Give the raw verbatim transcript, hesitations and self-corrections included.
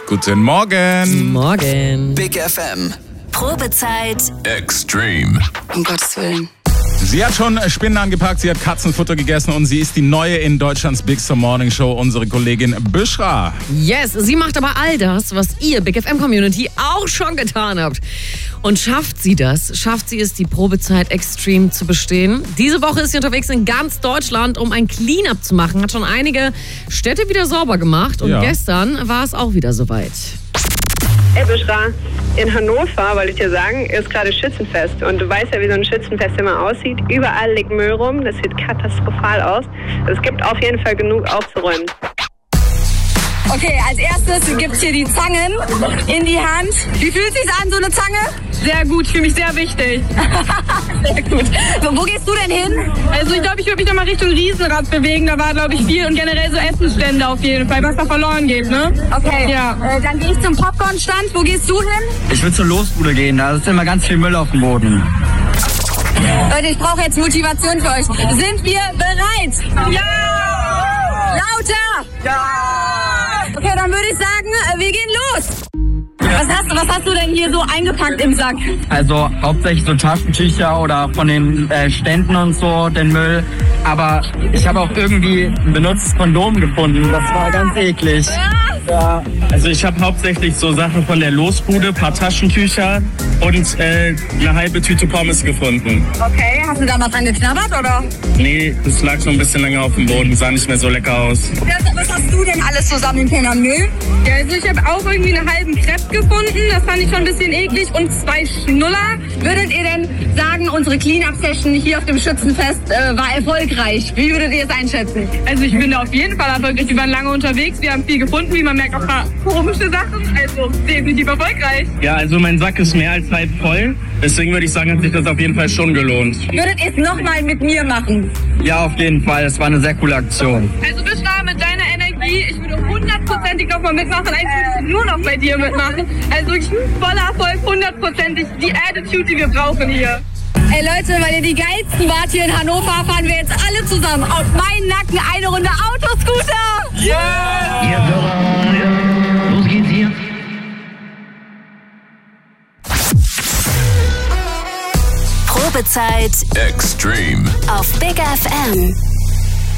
Guten Morgen. Morgen. Big F M. Probezeit Extreme. Um Gottes Willen. Sie hat schon Spinnen angepackt, sie hat Katzenfutter gegessen und sie ist die neue in Deutschlands Big Star Morning Show, unsere Kollegin Büschra. Yes, sie macht aber all das, was ihr Big F M Community auch schon getan habt. Und schafft sie das? Schafft sie es, die Probezeit Extreme zu bestehen? Diese Woche ist sie unterwegs in ganz Deutschland, um ein Cleanup zu machen. Hat schon einige Städte wieder sauber gemacht und Ja. gestern war es auch wieder soweit. Hey Büschra, in Hannover, wollte ich dir sagen, ist gerade Schützenfest. Und du weißt ja, wie so ein Schützenfest immer aussieht. Überall liegt Müll rum, das sieht katastrophal aus. Es gibt auf jeden Fall genug aufzuräumen. Okay, als erstes gibt's hier die Zangen in die Hand. Wie fühlt sich's an, so eine Zange? Sehr gut, für mich sehr wichtig. Sehr gut. So, wo gehst du denn hin? Also ich glaube, ich würde mich nochmal Richtung Riesenrad bewegen. Da war, glaube ich, viel und generell so Essensstände auf jeden Fall, was da verloren geht, ne? Okay, Ja. äh, dann gehe ich zum Popcornstand. Wo gehst du hin? Ich will zur Losbude gehen, da ist immer ganz viel Müll auf dem Boden. Leute, ich brauche jetzt Motivation für euch. Sind wir bereit? Ja! Lauter! Ja! Okay, dann würde ich sagen, äh, wir gehen los. Was hast, du, was hast du denn hier so eingepackt im Sack? Also hauptsächlich so Taschentücher oder von den äh, Ständen und so, den Müll. Aber ich habe auch irgendwie ein benutztes Kondom gefunden. Das war ganz eklig. Ja. Also ich habe hauptsächlich so Sachen von der Losbude, paar Taschentücher und äh, eine halbe Tüte Pommes gefunden. Okay, hast du da mal dran geknabbert, oder? Nee, das lag schon ein bisschen länger auf dem Boden, sah nicht mehr so lecker aus. Was hast du denn alles zusammen im Keller Müll? Ja, also ich habe auch irgendwie einen halben Crepe gefunden. Das fand ich schon ein bisschen eklig. Und zwei Schnuller. Würdet ihr denn sagen, unsere Clean-Up-Session hier auf dem Schützenfest äh, war erfolgreich? Wie würdet ihr es einschätzen? Also ich bin da auf jeden Fall erfolgreich. Wir waren lange unterwegs. Wir haben viel gefunden. Wie man merkt, auch ein paar komische Sachen. Also definitiv erfolgreich. Ja, also mein Sack ist mehr als halb voll. Deswegen würde ich sagen, hat sich das auf jeden Fall schon gelohnt. Würdet ihr es nochmal mit mir machen? Ja, auf jeden Fall. Es war eine sehr coole Aktion. Also bist du mit deiner Energie, ich würde hundertprozentig nochmal mitmachen, eigentlich würde ich nur noch bei dir mitmachen. Also ich voller Erfolg, hundertprozentig die Attitude, die wir brauchen hier. Ey Leute, weil ihr die geilsten wart hier in Hannover, fahren wir jetzt alle zusammen auf meinen Nacken eine Runde Autoscooter! Ja, los geht's hier. Probezeit Extreme. auf Big F M.